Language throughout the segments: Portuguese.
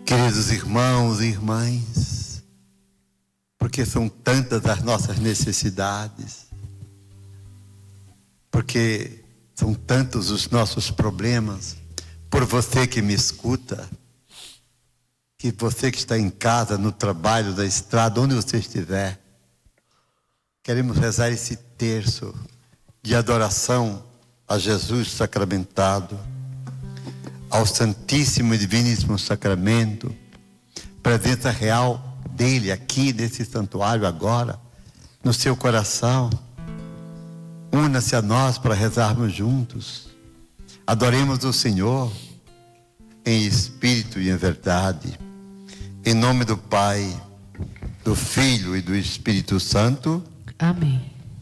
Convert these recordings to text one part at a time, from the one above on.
Queridos irmãos e irmãs, porque são tantas as nossas necessidades, porque são tantos os nossos problemas, por você que me escuta, que você que está em casa, no trabalho, na estrada, onde você estiver, queremos rezar esse terço de adoração a Jesus sacramentado, ao Santíssimo e Diviníssimo Sacramento, presença real dele aqui nesse santuário agora, no seu coração. Una-se a nós para rezarmos juntos. Adoremos o Senhor em espírito e em verdade. Em nome do Pai, do Filho e do Espírito Santo. Amém.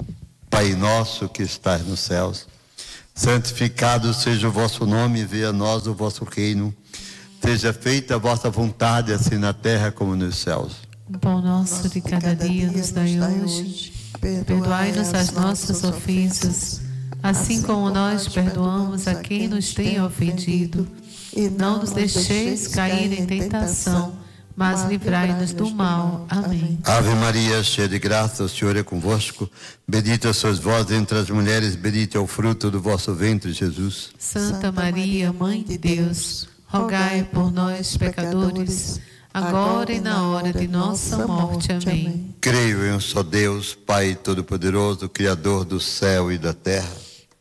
Pai nosso que estás nos céus, santificado seja o vosso nome, venha a nós o vosso reino. Seja feita a vossa vontade, assim na terra como nos céus. O pão nosso de cada dia nos dai hoje. Perdoai-nos as nossas ofensas, assim como nós perdoamos a quem nos tem ofendido. E não nos deixeis cair em tentação, mas livrai-nos do mal. Amém. Ave Maria, cheia de graça, o Senhor é convosco. Bendita sois vós entre as mulheres, bendito é o fruto do vosso ventre, Jesus. Santa Maria, Mãe de Deus, rogai por nós, pecadores, agora e na hora de nossa morte. Amém. Creio em um só Deus, Pai Todo-Poderoso, Criador do céu e da terra,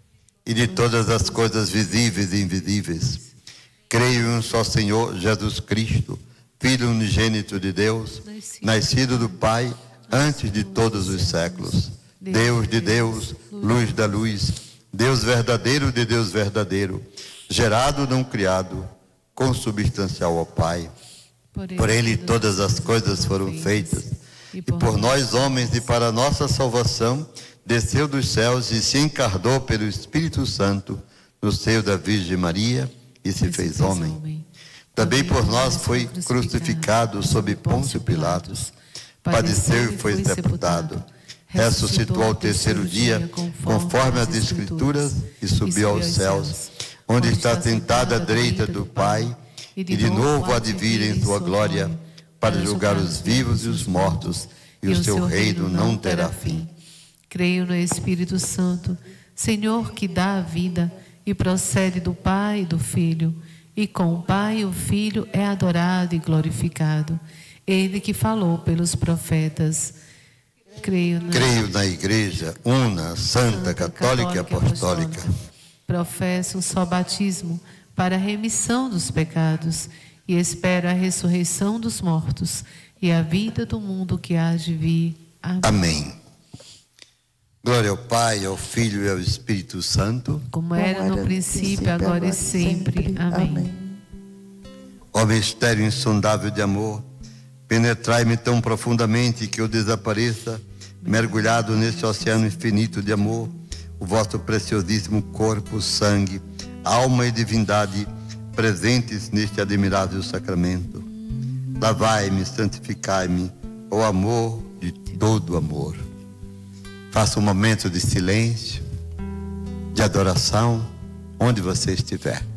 e de todas as coisas visíveis e invisíveis. Creio em um só Senhor, Jesus Cristo, Filho unigênito de Deus, nascido do Pai, antes de todos os séculos. Deus de Deus, luz da luz, Deus verdadeiro de Deus verdadeiro, gerado não criado, consubstancial ao Pai. Por ele todas as coisas foram feitas, e por nós homens e para nossa salvação, desceu dos céus e se encarnou pelo Espírito Santo no seio da Virgem Maria e se fez homem. Também por nós foi crucificado sob Pôncio Pilatos, padeceu e foi sepultado, ressuscitou ao terceiro dia, conforme as Escrituras, e subiu aos céus, onde está sentado à direita do Pai, e de novo há de vir em sua glória, para julgar os vivos e os mortos, e o seu reino não terá fim. Creio no Espírito Santo, Senhor que dá a vida, e procede do Pai e do Filho, e com o Pai o Filho é adorado e glorificado. Ele que falou pelos profetas. Creio na Igreja una, santa, católica e apostólica. Professo um só batismo para a remissão dos pecados e espero a ressurreição dos mortos e a vida do mundo que há de vir. Amém. Amém. Glória ao Pai, ao Filho e ao Espírito Santo. Como era no princípio, agora e sempre. Amém. Ó mistério insondável de amor, penetrai-me tão profundamente que eu desapareça, mergulhado nesse oceano infinito de amor, o vosso preciosíssimo corpo, sangue, alma e divindade, presentes neste admirável sacramento. Lavai-me, santificai-me, ó amor de todo amor. Faça um momento de silêncio, de adoração, onde você estiver.